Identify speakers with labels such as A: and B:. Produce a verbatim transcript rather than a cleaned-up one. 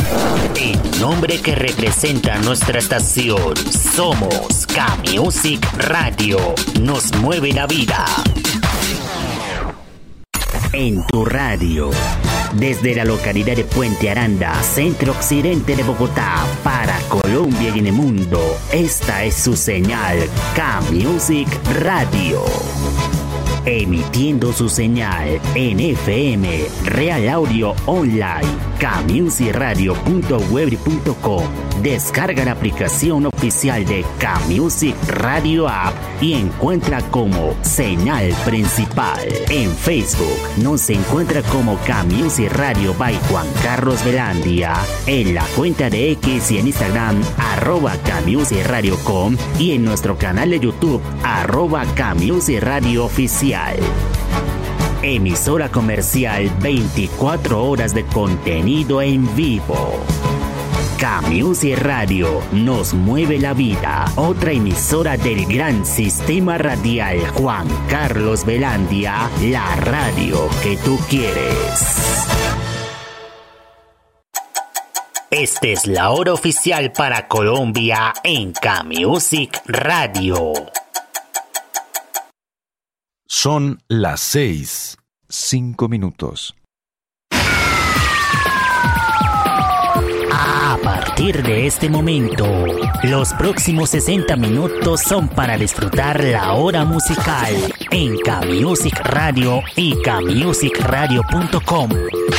A: El nombre que representa nuestra estación, somos K-Music Radio, nos mueve la vida. En tu radio, desde la localidad de Puente Aranda, centro occidente de Bogotá, para Colombia y en el mundo, esta es su señal K-Music Radio. Emitiendo su señal en F M, Real Audio Online, k music radio punto web punto com. Descarga la aplicación oficial de K-Music Radio App y encuentra como señal principal. En Facebook nos encuentra como K-Music Radio by Juan Carlos Velandia, en la cuenta de X y en Instagram arroba K-Music Radio punto com y en nuestro canal de YouTube arroba K-Music Radio Oficial. Emisora comercial, veinticuatro horas de contenido en vivo. K-Music Radio nos mueve la vida. Otra emisora del gran sistema radial Juan Carlos Velandia, la radio que tú quieres. Esta es la hora oficial para Colombia en K-Music Radio.
B: Son las seis, cinco minutos.
A: A partir de este momento, los próximos sesenta minutos son para disfrutar la hora musical en K-Music Radio y K music radio punto com.